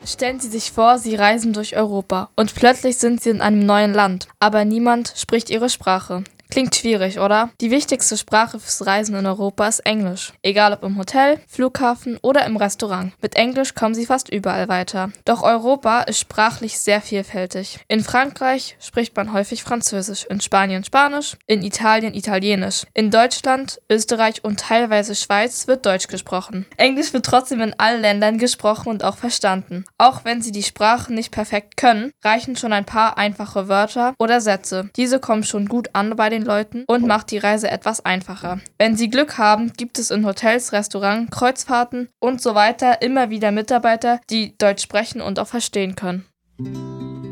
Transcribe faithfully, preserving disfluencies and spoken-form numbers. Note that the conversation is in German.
Stellen Sie sich vor, Sie reisen durch Europa und plötzlich sind Sie in einem neuen Land, aber niemand spricht Ihre Sprache. Klingt schwierig, oder? Die wichtigste Sprache fürs Reisen in Europa ist Englisch. Egal ob im Hotel, Flughafen oder im Restaurant. Mit Englisch kommen Sie fast überall weiter. Doch Europa ist sprachlich sehr vielfältig. In Frankreich spricht man häufig Französisch, in Spanien Spanisch, in Italien Italienisch. In Deutschland, Österreich und teilweise Schweiz wird Deutsch gesprochen. Englisch wird trotzdem in allen Ländern gesprochen und auch verstanden. Auch wenn Sie die Sprache nicht perfekt können, reichen schon ein paar einfache Wörter oder Sätze. Diese kommen schon gut an bei den Leuten und macht die Reise etwas einfacher. Wenn Sie Glück haben, gibt es in Hotels, Restaurants, Kreuzfahrten und so weiter immer wieder Mitarbeiter, die Deutsch sprechen und auch verstehen können.